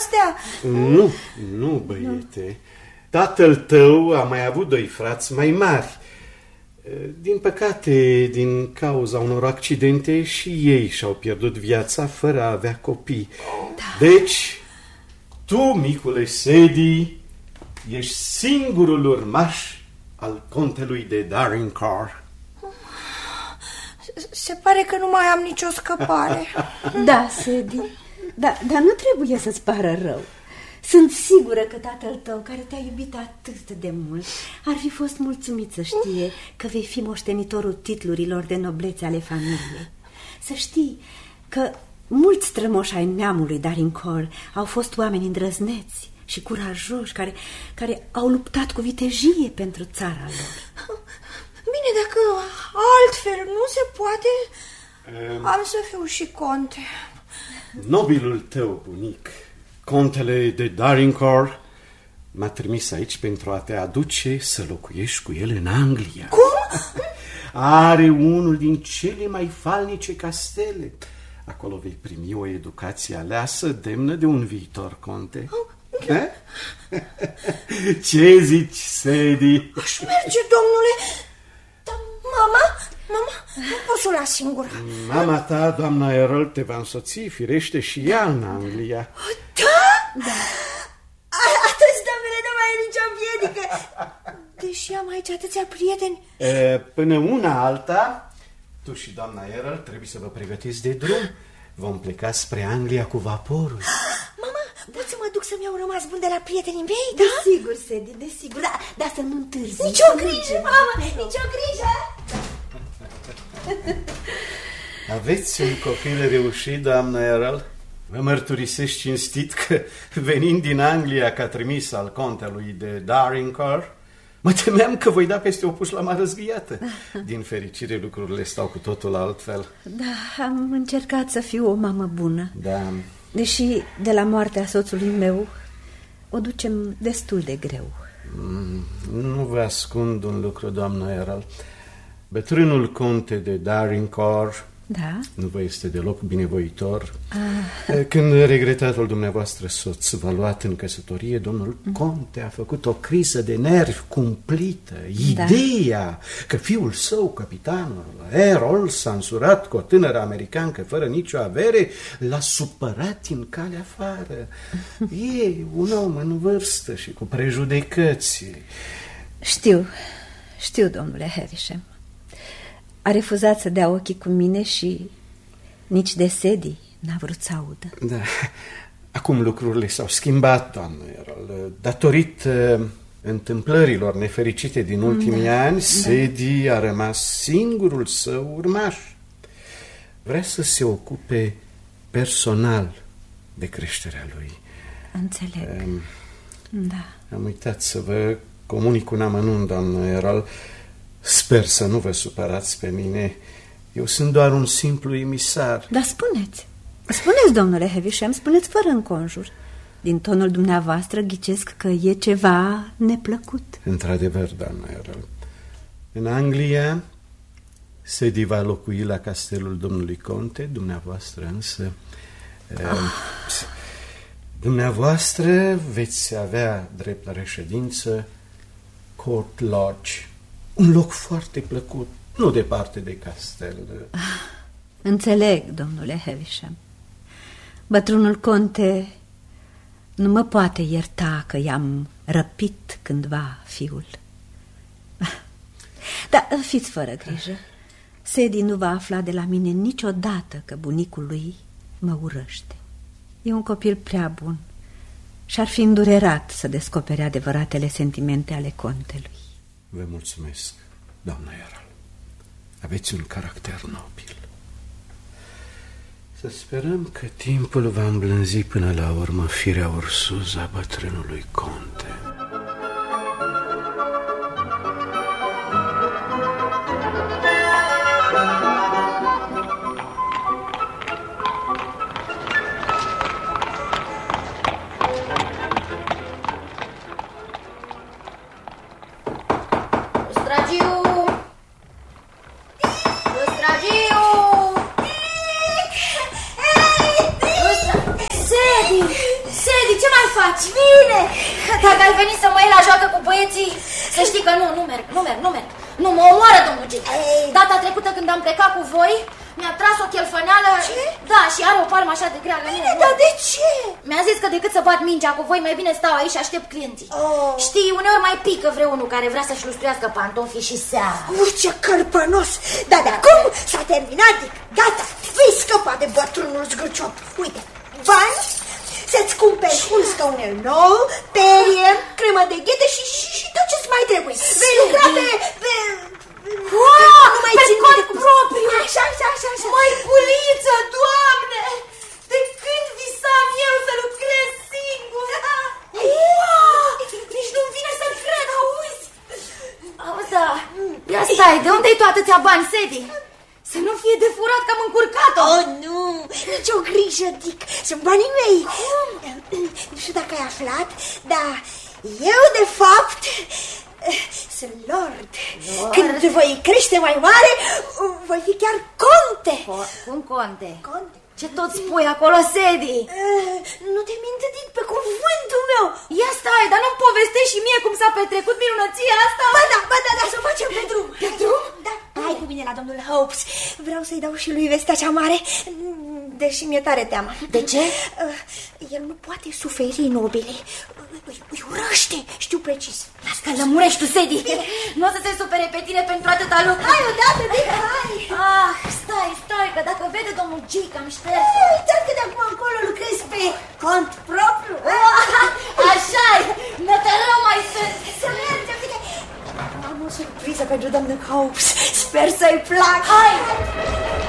astea? Nu, băiete. Tatăl tău a mai avut 2 frați mai mari. Din păcate, din cauza unor accidente, și ei și-au pierdut viața fără a avea copii. Da. Deci, tu, micule Sadie, ești singurul urmaș al contelui de Darrincar. Se pare că nu mai am nicio scăpare. Da, Sadie, dar nu trebuie să-ți pară rău. Sunt sigură că tatăl tău, care te-a iubit atât de mult, ar fi fost mulțumit să știe că vei fi moștenitorul titlurilor de noblețe ale familiei. Să știi că mulți strămoși ai neamului Darrincar au fost oameni îndrăzneți și curajoși care au luptat cu vitejie pentru țara lor. Bine, dacă altfel nu se poate, am să fiu și conte. Nobilul tău bunic, contele de Darrincar, m-a trimis aici pentru a te aduce să locuiești cu el în Anglia. Cum? Are unul din cele mai falnice castele. Acolo vei primi o educație aleasă demnă de un viitor conte. Ce zici, Sadie? Aș merge, domnule. Dar mama, nu pot să o las singură. Mama ta, doamna Errol, te va însoți, firește, și ea în Anglia. Da? Atunci, domnule, nu mai e nicio piedică. Deși am aici atâția prieteni. Până una alta, tu și doamna Errol trebuie să vă pregătiți de drum. Vom pleca spre Anglia cu vaporul. Mama, pot să mă duc să-mi iau rămas bun de la prietenii mei, da? Desigur, Sadie, desigur, dar să nu întârzi. Nicio grijă, mama, nicio grijă. Aveți un copil reușit, doamna Errol? Vă mărturisesc cinstit că, venind din Anglia ca trimis al contelui de Darrincar, mă temeam că voi da peste o pușlamă răzghiată. Din fericire, lucrurile stau cu totul altfel. Da, am încercat să fiu o mamă bună. Da. Deși de la moartea soțului meu o ducem destul de greu. Nu vă ascund un lucru, doamna Errol. Bătrânul conte de Darrincar nu vă este deloc binevoitor. Când regretatul dumneavoastră soț v-a luat în căsătorie, domnul conte a făcut o criză de nervi cumplită. Ideea că fiul său, capitanul Errol, s-a însurat cu o tânără americancă fără nicio avere, l-a supărat în calea afară. E un om în vârstă și cu prejudecăți. Știu, domnule Havisham. A refuzat să dea ochii cu mine și nici de Sadie n-a vrut să audă. Da, acum lucrurile s-au schimbat, doamnă Errol. Datorită întâmplărilor nefericite din ultimii ani, Sadie a rămas singurul său urmaș. Vrea să se ocupe personal de creșterea lui. Înțeleg. Da. Am uitat să vă comunic un amănunt, doamnă Errol. Sper să nu vă supărați pe mine. Eu sunt doar un simplu emisar. Dar spuneți, domnule Havisham, spuneți fără înconjur. Din tonul dumneavoastră ghicesc că e ceva neplăcut. Într-adevăr, doamna Errol. În Anglia, Sadie va locui la castelul domnului conte, dumneavoastră însă... Dumneavoastră veți avea drept la reședință Court Lodge. Un loc foarte plăcut, nu departe de castel. Înțeleg, domnule Havisham. Bătrânul conte nu mă poate ierta că i-am răpit cândva fiul. Dar fiți fără grijă. Sadie nu va afla de la mine niciodată că bunicul lui mă urăște. E un copil prea bun și ar fi îndurerat să descopere adevăratele sentimente ale contelui. Vă mulțumesc, doamna Errol. Aveți un caracter nobil. Să sperăm că timpul va îmblânzi până la urmă firea ursuză a bătrânului conte. faci? Bine! Dacă ai venit să mă iei la joacă cu băieții, să știi că nu merg. Nu, mă omoară domnul G. Data trecută când am plecat cu voi, mi-a tras o chelfăneală. Ce? Da, și are o palmă așa de grea. Bine, dar de ce? Mi-a zis că decât să bat mingea cu voi, mai bine stau aici și aștept clienții. Știi, uneori mai pică vreunul care vrea să-și lustruiască pantofii și seara. Ce cărpănos! Dar de acum s-a terminat, gata, vei scăpa de bătrânul zgârciop. Uite, bani, să-ți cumperi un scaunel nou, perie, cremă de ghete și tot ce-ți mai trebuie. Vei lucra pe cont propriu. Așa. Măiculiță, Doamne! De când visam eu să lucrez singur? Nici nu-mi vine să cred, auzi? Da, ia stai, de unde-i tu atâția bani, Sedi? Să nu fie de furat că am încurcat-o. Oh, nu, nicio grijă, Dick, sunt banii mei. Nu știu dacă ai aflat, dar eu, de fapt, sunt lord. Când voi crește mai mare, voi fi chiar conte. Cum conte? Conte? Ce tot spui acolo, Sedi? Nu te mint, Dick, pe cuvântul meu. Ia stai, dar nu-mi povestești și mie cum s-a petrecut minunăția asta? Ba da, să o facem pe drum. Pe drum? Da, hai cu mine la domnul Hopes. Vreau să-i dau și lui vestea cea mare, deși mi-e tare teamă. De ce? El nu poate suferi nobile. Îi urăște, știu precis. Las că lămurești tu, Sedi. Nu o să se supere pe tine pentru atâta lucru. Hai odată, Dick, hai. Stai, că dacă vede domnul G că am șters. Uitați că de acum încolo lucrezi pe cont propriu. Așa-i, nătărău mai sunt. Să mergem, uite. Am o surpriză pentru domnul Hopes. Sper să-i placă. Hai!